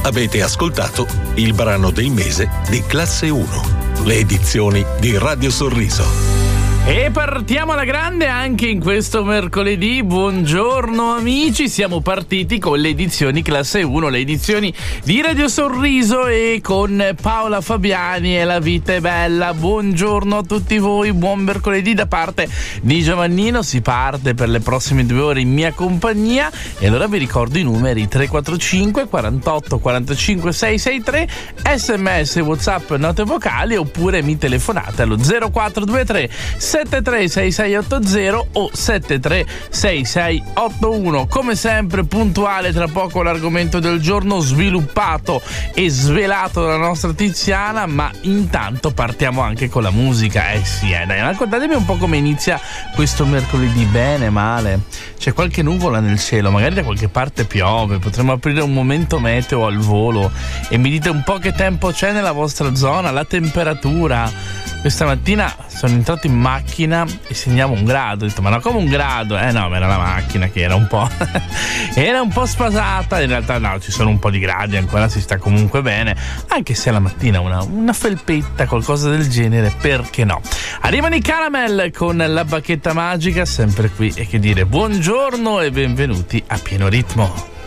Avete ascoltato il brano del mese di Classe 1, le edizioni di Radio Sorriso. E partiamo alla grande anche in questo mercoledì. Buongiorno amici, siamo partiti con le edizioni Classe 1, le edizioni di Radio Sorriso, e con Paola Fabiani e La Vita è Bella. Buongiorno a tutti voi, buon mercoledì da parte di Giovannino. Si parte per le prossime 2 ore in mia compagnia, e allora vi ricordo i numeri: 345 48 45 663, sms, whatsapp, note vocali, oppure mi telefonate allo 0423 736680 o 736681. Come sempre puntuale, tra poco l'argomento del giorno sviluppato e svelato dalla nostra Tiziana, ma intanto partiamo anche con la musica. Dai, raccontatemi un po' come inizia questo mercoledì. Bene, male? C'è qualche nuvola nel cielo, magari da qualche parte piove, potremmo aprire un momento meteo al volo e mi dite un po' che tempo c'è nella vostra zona, la temperatura. Questa mattina sono entrato in macchina e segniamo 1 grado. Ho detto, ma no, come 1 grado? No, ma era la macchina che era un po' era un po' sfasata. In realtà no, ci sono un po' di gradi, ancora si sta comunque bene, anche se la mattina una felpetta, qualcosa del genere, perché no? Arrivano i Caramel con La Bacchetta Magica, sempre qui, e che dire, buongiorno e benvenuti a Pieno Ritmo.